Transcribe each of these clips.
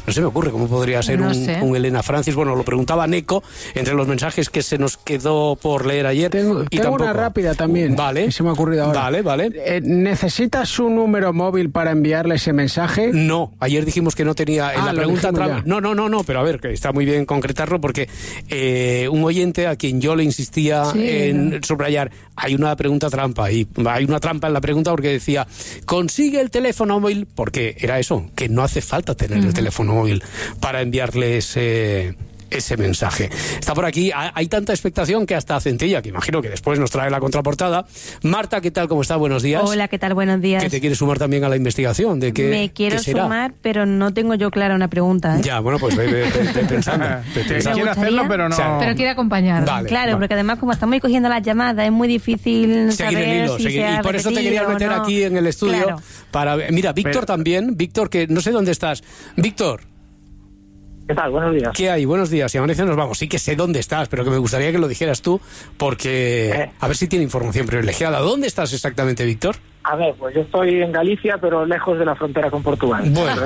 No se me ocurre cómo podría ser un Elena Francis. Bueno, lo preguntaba Neko entre los mensajes que se nos quedó por leer ayer. Tengo una rápida también. Vale. Que se me ha ocurrido ahora. Vale. ¿Necesitas un número móvil para enviarle ese mensaje? No, ayer dijimos que no tenía en la pregunta. No, pero a ver, que está muy bien concretarlo porque un oyente a quien yo le insistía en subrayar, hay una pregunta trampa y hay una trampa en la pregunta porque decía, consigue el teléfono móvil, porque era eso, que no hace falta tener el teléfono móvil para enviarle ese mensaje. Está por aquí, hay tanta expectación que hasta Centella, que imagino que después nos trae la contraportada. Marta, ¿qué tal? ¿Cómo está? Buenos días. Hola, ¿qué tal? Buenos días. ¿Que te quieres sumar también a la investigación? ¿De qué, Me quiero qué será? sumar, pero no tengo yo clara una pregunta. Ya, bueno, pues ve pensando. Quiero hacerlo, pero no. Pero quiere acompañar. Claro, porque además como estamos cogiendo las llamadas, es muy difícil seguir saber el hilo, si y por eso te quería meter aquí en el estudio. Claro. Para mira, Víctor también. Víctor, que no sé dónde estás. Víctor. ¿Qué tal? Buenos días. ¿Qué hay? Buenos días. Si amanece nos vamos. Sí que sé dónde estás, pero que me gustaría que lo dijeras tú, porque a ver si tiene información privilegiada. ¿Dónde estás exactamente, Víctor? A ver, pues yo estoy en Galicia, pero lejos de la frontera con Portugal. Bueno,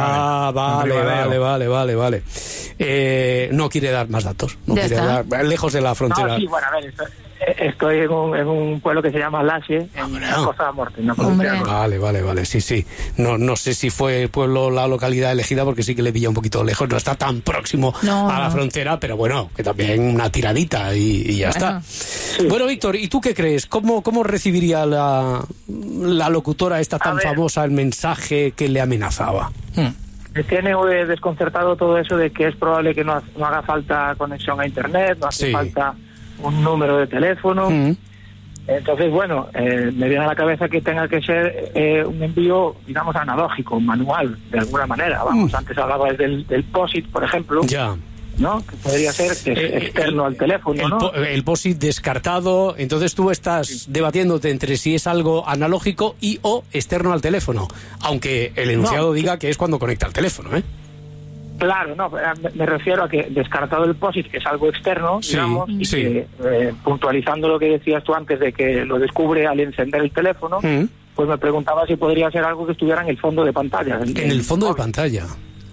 vale. No quiere dar más datos. No ya quiere está. dar lejos de la frontera. No, sí, bueno, a ver, estoy en un pueblo que se llama Laxe, en la Costa de Morte. Vale, sí. No sé si fue el pueblo, la localidad elegida, porque sí que le pilla un poquito lejos. No está tan próximo a la frontera, pero bueno, que también una tiradita y ya está. Sí. Bueno, Víctor, ¿y tú qué crees? ¿Cómo recibiría la locutora esta tan famosa el mensaje que le amenazaba? Me tiene desconcertado todo eso de que es probable que no haga falta conexión a internet, no hace falta un número de teléfono. Entonces, bueno, me viene a la cabeza que tenga que ser un envío, digamos, analógico, manual, de alguna manera. Vamos, antes hablabas del POSIT, por ejemplo. Ya. ¿No? Que podría ser externo al teléfono, ¿no? El POSIT descartado. Entonces tú estás debatiéndote entre si es algo analógico y o externo al teléfono, aunque el enunciado diga que es cuando conecta al teléfono, ¿eh? Claro, no, me refiero a que descartado el POSIT, que es algo externo, digamos, y que puntualizando lo que decías tú antes de que lo descubre al encender el teléfono, pues me preguntaba si podría ser algo que estuviera en el fondo de pantalla. En el fondo de pantalla.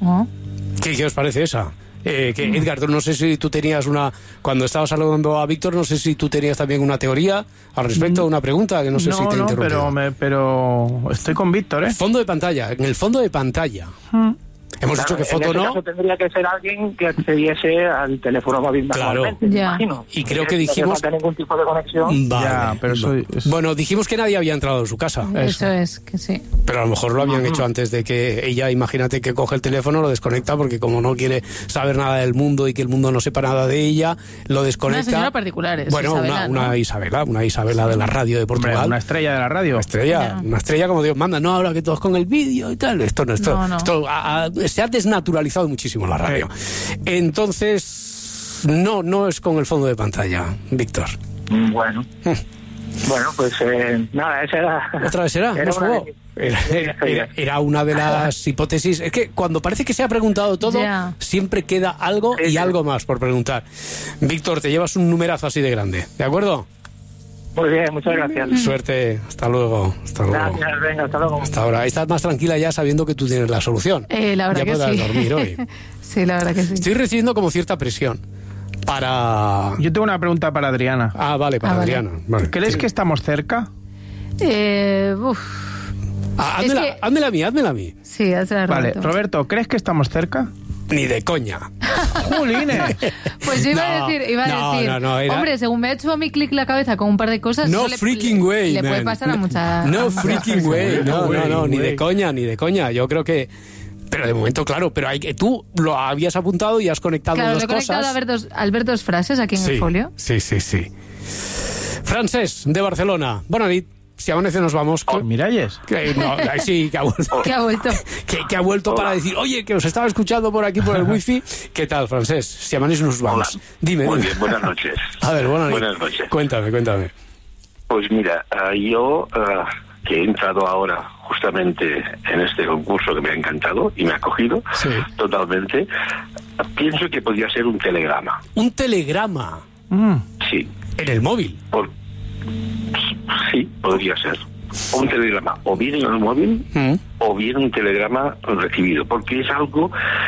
¿Qué os parece esa? Edgar, no sé si tú tenías cuando estabas saludando a Víctor, no sé si tú tenías también una teoría al respecto, una pregunta, que no sé si te interrumpí. pero estoy con Víctor, ¿eh? Fondo de pantalla, en el fondo de pantalla. Hemos dicho que foto en ese caso tendría que ser alguien que accediese al teléfono móvil manualmente, imagino. Y creo que dijimos... No hace falta ningún tipo de conexión. Bueno, dijimos que nadie había entrado en su casa. Eso es, que sí. Pero a lo mejor lo habían hecho antes de que ella, imagínate que coge el teléfono, lo desconecta, porque como no quiere saber nada del mundo y que el mundo no sepa nada de ella, lo desconecta. Una señora particular, bueno, Isabela, una Isabela de la radio de Portugal. Hombre, una estrella de la radio. Una estrella como Dios manda. No, ahora que todos con el vídeo y tal. Esto se ha desnaturalizado muchísimo la radio. Entonces, no es con el fondo de pantalla, Víctor. Bueno, pues nada, esa era... ¿Otra vez era? Era una de las hipótesis. Es que cuando parece que se ha preguntado todo, siempre queda algo y algo más por preguntar. Víctor, te llevas un numerazo así de grande, ¿de acuerdo? Muy bien, muchas gracias. Suerte, hasta luego. Gracias, venga, hasta luego. Hasta ahora. Estás más tranquila ya sabiendo que tú tienes la solución. La verdad ya podrás dormir hoy. Sí, la verdad que sí. Estoy recibiendo como cierta presión para... Yo tengo una pregunta para Adriana. Vale, para Adriana. Vale. ¿Crees que estamos cerca? Házmela a mí. Sí, hazla, Roberto. Vale, Roberto, ¿crees que estamos cerca? Ni de coña. ¡Julines! Pues yo iba a decir, hombre, según me ha hecho a mí clic la cabeza con un par de cosas, no freaking way, le puede pasar a muchas... No freaking way, no, ni de coña. Yo creo que... Pero de momento, claro, pero tú lo habías apuntado y has conectado dos cosas. Claro, he conectado al ver dos frases aquí en el folio. Sí. Francesc, de Barcelona. Bona nit. Si amanece nos vamos. Miralles. Sí, que ha vuelto. Que ha vuelto. Que ha vuelto para decir, oye, que os estaba escuchando por aquí por el wifi. ¿Qué tal, Francesc? Si amanece nos vamos. Hola. Dime. Muy bien, buenas noches. A ver, buenas noches. Cuéntame. Pues mira, yo que he entrado ahora justamente en este concurso que me ha encantado y me ha acogido totalmente, pienso que podría ser un telegrama. ¿Un telegrama? Sí. ¿En el móvil? Sí, podría ser. Un telegrama, o bien en el móvil, o bien un telegrama recibido, porque es algo